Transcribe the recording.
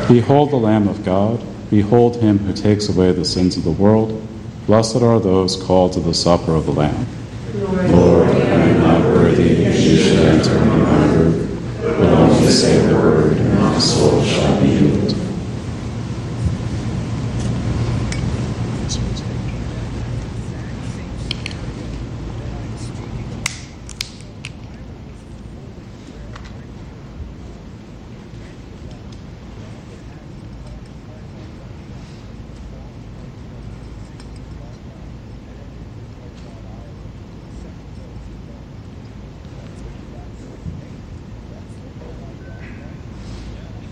Behold the Lamb of God. Behold him who takes away the sins of the world. Blessed are those called to the supper of the Lamb. Lord, I am not worthy that you should enter into my roof, but only say the word, and my soul shall be healed.